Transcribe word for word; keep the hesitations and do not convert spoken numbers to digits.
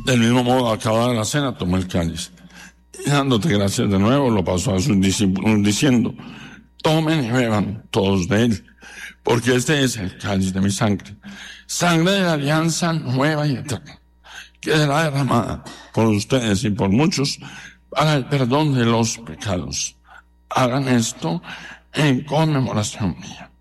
Del mismo modo, acabada la cena, tomó el cáliz. Y dándote gracias de nuevo, lo pasó a sus discípulos diciendo: tomen y beban todos de él, porque este es el cáliz de mi sangre, sangre de la alianza nueva y eterna, que será derramada por ustedes y por muchos para el perdón de los pecados. Hagan esto en conmemoración mía.